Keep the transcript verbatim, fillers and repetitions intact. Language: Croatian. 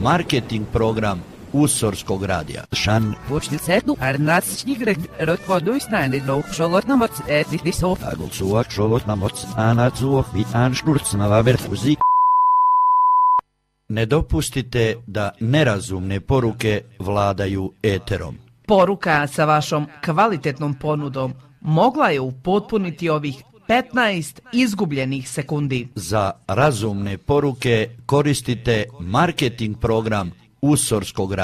marketing program Usorskog radija. Šan. Počnicetu arnatsnigret rotvoduisnäni louksholotnamots etitisov. Agulsuak šolotnamots anatsuov i anšturcnava verfuzik. Ne dopustite da nerazumne poruke vladaju eterom. Poruka sa vašom kvalitetnom ponudom mogla je upotpuniti ovih petnaest izgubljenih sekundi. Za razumne poruke koristite marketing program Usorskog radija.